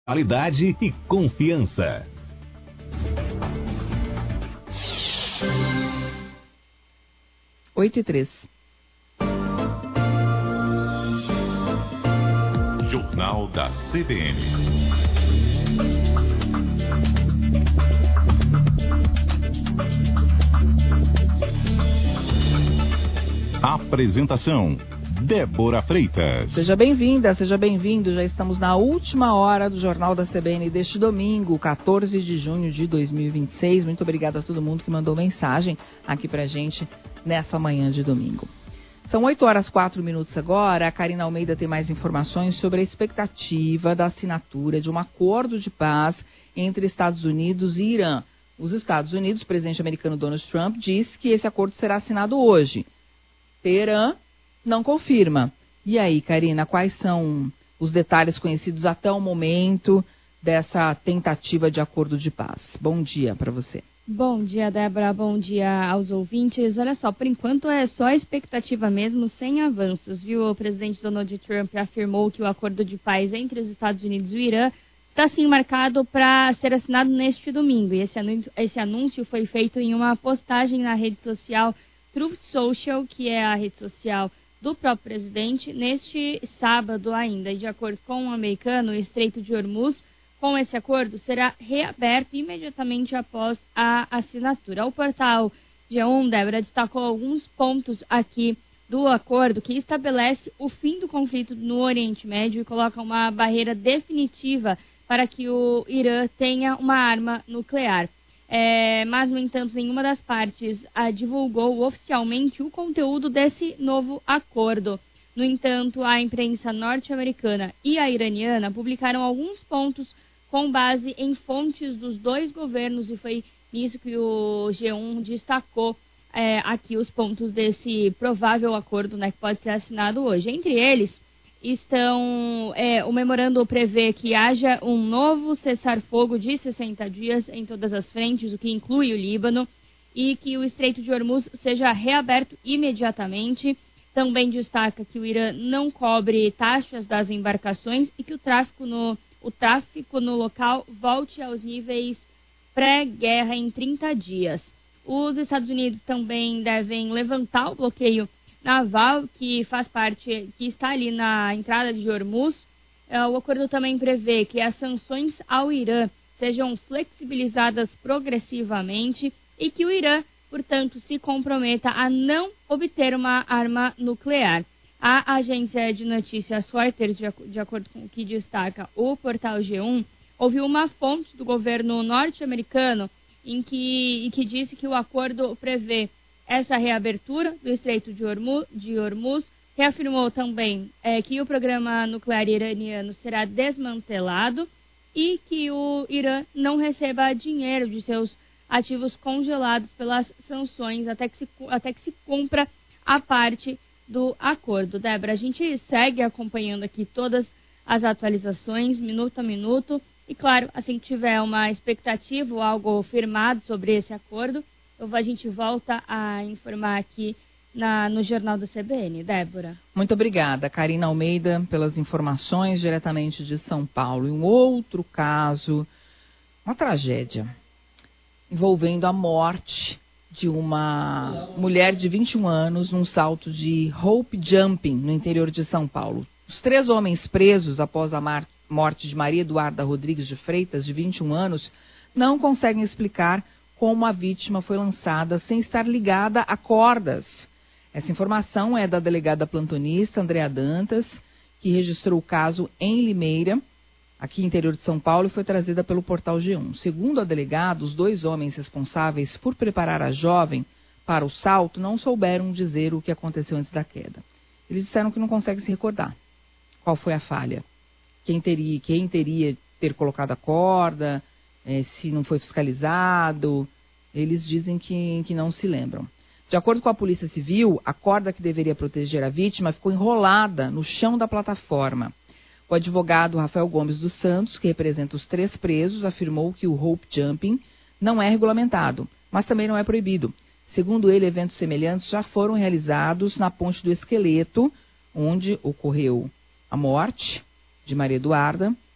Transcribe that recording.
Qualidade e confiança. Oito e 3. Jornal da CBN. Apresentação: Débora Freitas. Seja bem-vinda, seja bem-vindo. Já estamos na última hora do Jornal da CBN deste domingo, 14 de junho de 2026. Muito obrigada a todo mundo que mandou mensagem aqui pra gente nessa manhã de domingo. São 8 horas 4 minutos agora. A Karina Almeida tem mais informações sobre a expectativa da assinatura de um acordo de paz entre Estados Unidos e Irã. Os Estados Unidos, o presidente americano Donald Trump, disse que esse acordo será assinado hoje. Teherã não confirma. E aí, Karina, quais são os detalhes conhecidos até o momento dessa tentativa de acordo de paz? Bom dia para você. Bom dia, Débora. Bom dia aos ouvintes. Olha só, por enquanto é só expectativa mesmo, sem avanços, viu? O presidente Donald Trump afirmou que o acordo de paz entre os Estados Unidos e o Irã está sim marcado para ser assinado neste domingo. E esse anúncio foi feito em uma postagem na rede social Truth Social, que é a rede social do próprio presidente, neste sábado ainda. E de acordo com o americano, o Estreito de Hormuz, com esse acordo, será reaberto imediatamente após a assinatura. O portal G1, Débora, destacou alguns pontos aqui do acordo que estabelece o fim do conflito no Oriente Médio e coloca uma barreira definitiva para que o Irã tenha uma arma nuclear. Mas, no entanto, nenhuma das partes divulgou oficialmente o conteúdo desse novo acordo. No entanto, a imprensa norte-americana e a iraniana publicaram alguns pontos com base em fontes dos dois governos, e foi nisso que o G1 destacou aqui os pontos desse provável acordo, né, que pode ser assinado hoje. Entre eles estão, o memorando prevê que haja um novo cessar-fogo de 60 dias em todas as frentes, o que inclui o Líbano, e que o Estreito de Hormuz seja reaberto imediatamente. Também destaca que o Irã não cobre taxas das embarcações e que o tráfico no local volte aos níveis pré-guerra em 30 dias. Os Estados Unidos também devem levantar o bloqueio naval que está ali na entrada de Hormuz. O acordo também prevê que as sanções ao Irã sejam flexibilizadas progressivamente e que o Irã, portanto, se comprometa a não obter uma arma nuclear. A agência de notícias Reuters, de acordo com o que destaca o portal G1, ouviu uma fonte do governo norte-americano que disse que o acordo prevê essa reabertura do Estreito de Hormuz. Reafirmou também que o programa nuclear iraniano será desmantelado e que o Irã não receba dinheiro de seus ativos congelados pelas sanções até que se cumpra a parte do acordo. Débora, a gente segue acompanhando aqui todas as atualizações, minuto a minuto, e claro, assim que tiver uma expectativa ou algo firmado sobre esse acordo, a gente volta a informar aqui no Jornal da CBN. Débora. Muito obrigada, Karina Almeida, pelas informações diretamente de São Paulo. E um outro caso, uma tragédia, envolvendo a morte de uma mulher de 21 anos num salto de rope jumping no interior de São Paulo. Os 3 homens presos após a morte de Maria Eduarda Rodrigues de Freitas, de 21 anos, não conseguem explicar como a vítima foi lançada sem estar ligada a cordas. Essa informação é da delegada plantonista Andréa Dantas, que registrou o caso em Limeira, aqui no interior de São Paulo, e foi trazida pelo portal G1. Segundo a delegada, os 2 homens responsáveis por preparar a jovem para o salto não souberam dizer o que aconteceu antes da queda. Eles disseram que não conseguem se recordar qual foi a falha, quem teria ter colocado a corda, se não foi fiscalizado. Eles dizem que não se lembram. De acordo com a Polícia Civil, a corda que deveria proteger a vítima ficou enrolada no chão da plataforma. O advogado Rafael Gomes dos Santos, que representa os 3 presos, afirmou que o rope jumping não é regulamentado, mas também não é proibido. Segundo ele, eventos semelhantes já foram realizados na Ponte do Esqueleto, onde ocorreu a morte de Maria Eduarda,